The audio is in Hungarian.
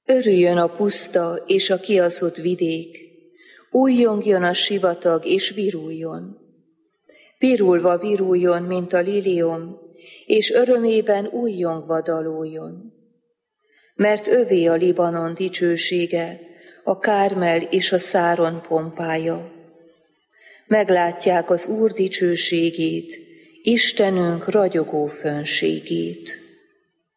Örüljön a puszta és a kiaszott vidék, újjongjon a sivatag és viruljon. Pirulva viruljon, mint a liliom, és örömében újjongva daloljon. Mert övé a Libanon dicsősége, a Kármel és a Száron pompája. Meglátják az Úr dicsőségét, Istenünk ragyogó fönségét.